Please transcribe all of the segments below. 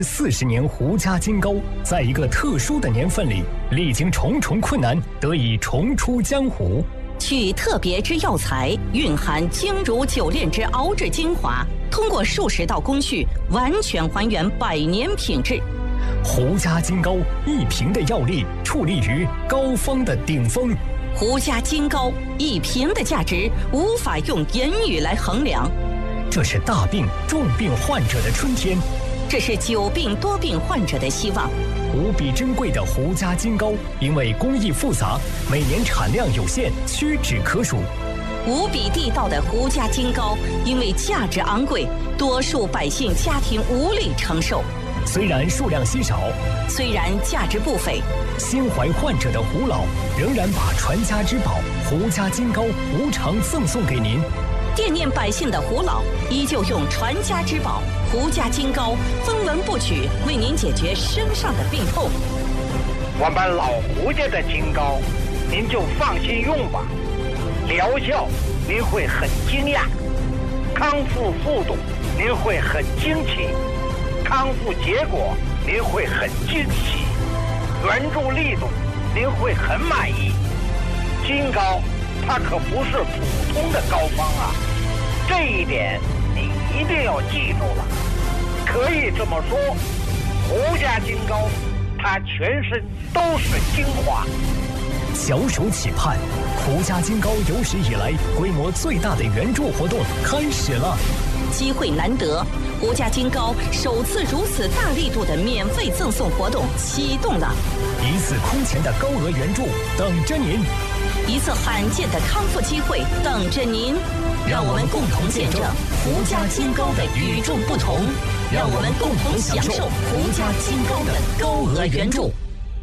40年胡家金膏，在一个特殊的年份里，历经重重困难，得以重出江湖。 取特别之药材，蕴含精如酒炼之熬制精华，通过数十道工序，完全还原100年品质。 胡家金膏1瓶的药力，矗立于膏方的顶峰。 胡家金膏1瓶的价值，无法用言语来衡量。 这是大病重病患者的春天。 这是久病多病患者的希望。 无比珍贵的胡家金膏，因为工艺复杂，每年产量有限，屈指可数。 无比地道的胡家金膏，因为价值昂贵，多数百姓家庭无力承受。 虽然数量稀少， 虽然价值不菲， 心怀患者的胡老仍然把传家之宝胡家金膏无偿赠送给您。 惦念百姓的胡老依旧用传家之宝胡家金膏分文不取，为您解决身上的病痛。 我们老胡家的金膏，您就放心用吧，疗效您会很惊讶，康复速度您会很惊奇，康复结果您会很惊喜，援助力度您会很满意。金膏它可不是普通的膏方啊，这一点你一定要记住了。可以这么说，胡家金膏它全身都是精华。 小手企盼，胡家金膏有史以来规模最大的援助活动开始了。 机会难得，胡家金膏首次如此大力度的免费赠送活动启动了。 一次空前的高额援助等着您， 一次罕见的康复机会等着您。让我们共同见证胡家金膏的与众不同，让我们共同享受胡家金膏的高额援助。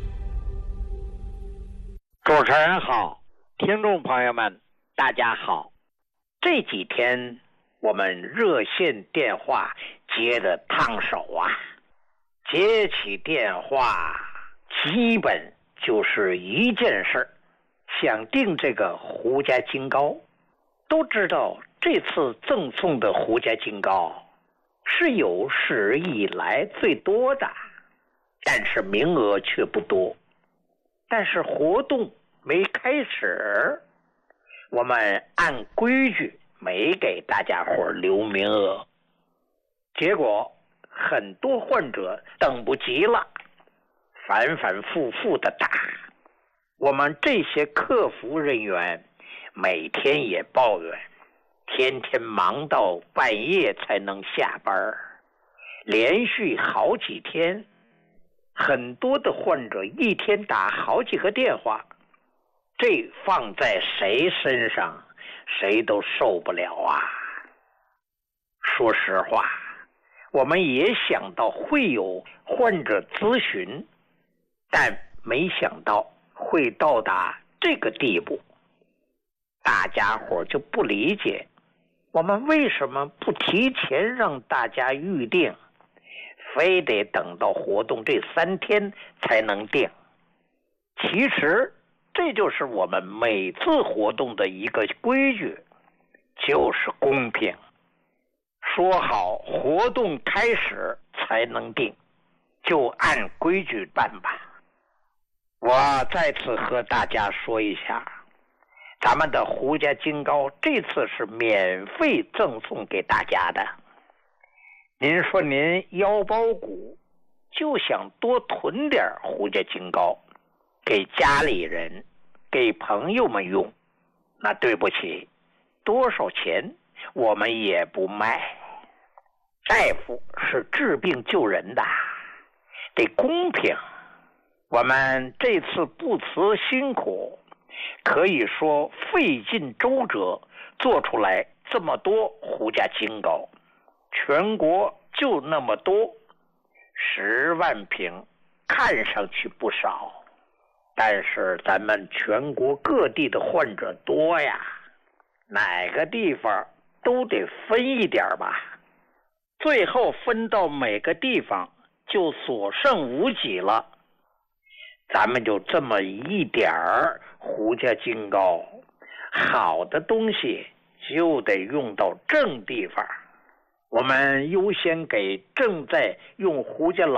主持人好，听众朋友们大家好。这几天我们热线电话接得烫手啊，接起电话基本就是一件事，想订这个胡家金膏。都知道这次赠送的胡家金膏是有史以来最多的，但是名额却不多。但是活动没开始，我们按规矩没给大家伙留名额，结果很多患者等不及了，反反复复的打。我们这些客服人员每天也抱怨，天天忙到半夜才能下班，连续好几天，很多的患者一天打好几个电话，这放在谁身上谁都受不了啊。说实话，我们也想到会有患者咨询，但没想到会到达这个地步。大家伙就不理解，我们为什么不提前让大家预定，非得等到活动这3天才能定。其实这就是我们每次活动的一个规矩，就是公平。说好活动开始才能定，就按规矩办吧。我再次和大家说一下，咱们的胡家金膏这次是免费赠送给大家的。您说您腰包鼓，就想多囤点胡家金膏给家里人给朋友们用，那对不起，多少钱我们也不卖。大夫是治病救人的，得公平。我们这次不辞辛苦，可以说费尽周折做出来这么多胡家金膏，全国就那么多，10万瓶，看上去不少，但是咱们全国各地的患者多呀，哪个地方都得分一点吧，最后分到每个地方就所剩无几了。咱们就这么一点儿胡家金膏，好的东西就得用到正地方。 我们优先给正在用胡家